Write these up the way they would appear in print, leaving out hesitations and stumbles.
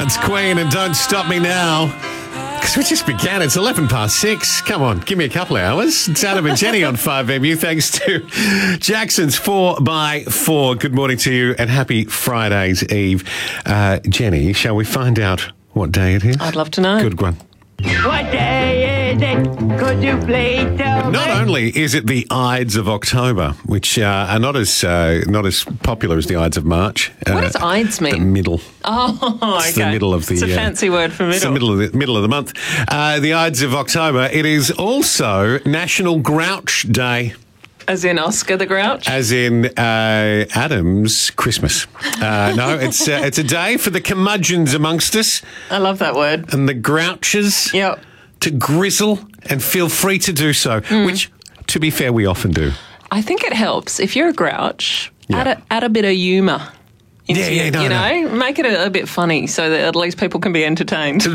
That's Queen and Don't Stop Me Now. Because we just began. It's 6:11. Come on, give me a couple of hours. It's Adam and Jenny on 5MU. Thanks to Jackson's 4x4. Good morning to you and happy Friday's Eve. Jenny, shall we find out what day it is? I'd love to know. Good one. What day is it? Could you please tell me? Not only is it the Ides of October, which are not as popular as the Ides of March. What does Ides mean? The middle. Oh, okay. It's the middle of the... It's a fancy word for middle. It's the middle of the month. The Ides of October. It is also National Grouch Day. As in Oscar the Grouch? As in Adam's Christmas. No, it's a day for the curmudgeons amongst us. I love that word. And the grouches. Yep. To grizzle and feel free to do so, which, to be fair, we often do. I think it helps. If you're a grouch, add a bit of humour. Make it a bit funny so that at least people can be entertained.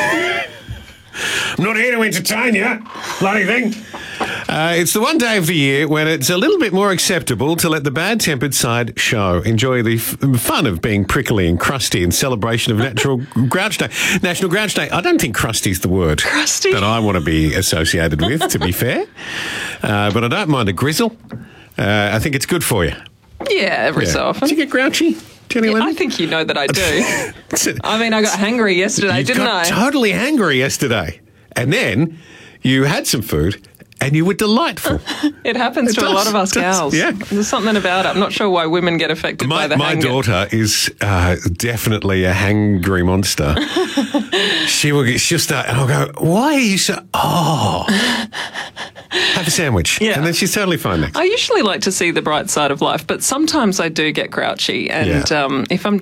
I'm not here to entertain you, bloody thing. It's the one day of the year when it's a little bit more acceptable to let the bad-tempered side show. Enjoy the fun of being prickly and crusty in celebration of National Grouch Day. National Grouch Day. I don't think crusty's the word Crusty. that I want to be associated with, to be fair. But I don't mind a grizzle. I think it's good for you. Yeah, every so often. Do you get grouchy, Jenny Lemon? I think you know that I do. I mean, I got hangry yesterday, didn't I? You got totally hangry yesterday. And then you had some food and you were delightful. It happens to a lot of us gals. Yeah. There's something about it. I'm not sure why women get affected by the My daughter is definitely a hangry monster. She'll start, and I'll go, why are you so... Oh... Have a sandwich. Yeah. And then she's totally fine next. I usually like to see the bright side of life, but sometimes I do get grouchy. And if I'm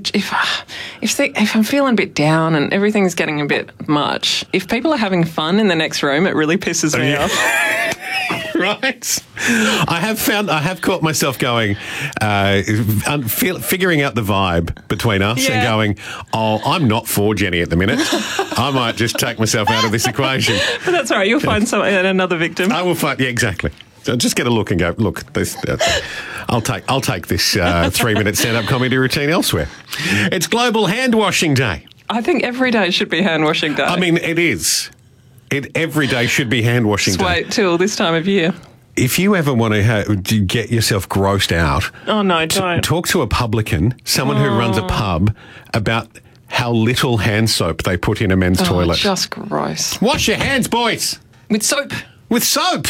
feeling a bit down and everything's getting a bit much, if people are having fun in the next room, it really pisses me off. Right. I have caught myself going, figuring out the vibe between us and going, oh, I'm not for Jenny at the minute. I might just take myself out of this equation. But that's all right. You'll find another victim. I will find, exactly. So just get a look and go, look, I'll take this 3-minute stand-up comedy routine elsewhere. It's Global Hand Washing Day. I think every day should be hand washing day. I mean, it is. Every day should be hand washing day. Just wait till this time of year. If you ever want to get yourself grossed out... Oh, no, don't. Talk to a publican, someone who runs a pub, about how little hand soap they put in a men's toilet. Just gross. Wash your hands, boys. With soap. With soap.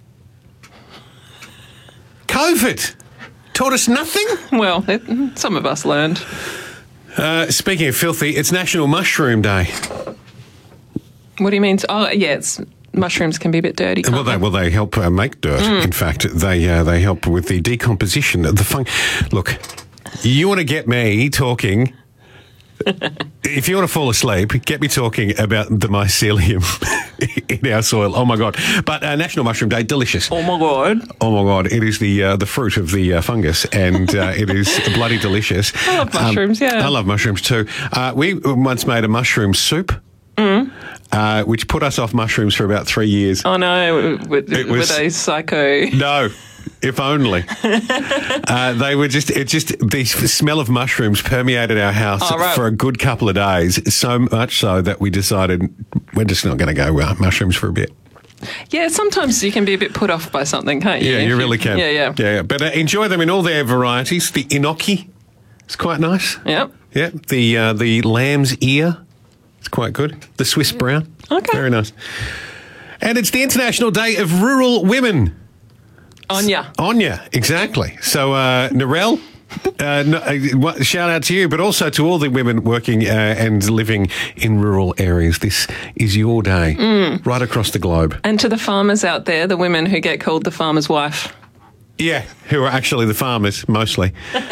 COVID taught us nothing. Well, some of us learned. Speaking of filthy, it's National Mushroom Day. What do you mean? Oh, yeah, mushrooms can be a bit dirty. Well, they help make dirt. In fact, they help with the decomposition of the fung. Look, you want to get me talking... If you want to fall asleep, get me talking about the mycelium in our soil. Oh, my God. But National Mushroom Day, delicious. Oh, my God. Oh, my God. It is the fruit of the fungus, and it is bloody delicious. I love mushrooms, I love mushrooms, too. We once made a mushroom soup. Which put us off mushrooms for about 3 years. Oh, no. Were they psycho? No. If only. They were the smell of mushrooms permeated our house for a good couple of days, so much so that we decided we're just not going to go mushrooms for a bit. Yeah, sometimes you can be a bit put off by something, can't you? Yeah, you really can. Yeah. But enjoy them in all their varieties. The enoki is quite nice. Yep. Yeah. The lamb's ear. It's quite good. The Swiss brown. Okay. Very nice. And it's the International Day of Rural Women. Anya, exactly. So, Narelle, shout out to you, but also to all the women working and living in rural areas. This is your day, right across the globe. And to the farmers out there, the women who get called the farmer's wife. Yeah, who are actually the farmers, mostly.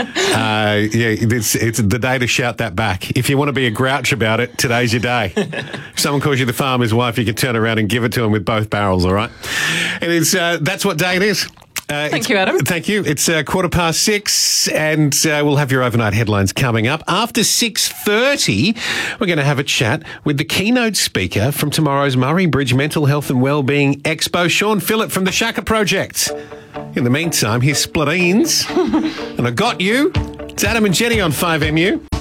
It's the day to shout that back. If you want to be a grouch about it, today's your day. If someone calls you the farmer's wife, you can turn around and give it to them with both barrels, all right? It is, that's what day it is. Thank you, Adam. Thank you. It's 6:15, and we'll have your overnight headlines coming up. After 6:30, we're going to have a chat with the keynote speaker from tomorrow's Murray Bridge Mental Health and Wellbeing Expo, Sean Phillip from the Shaka Project. In the meantime, here's Splitteens, and I got you. It's Adam and Jenny on 5MU.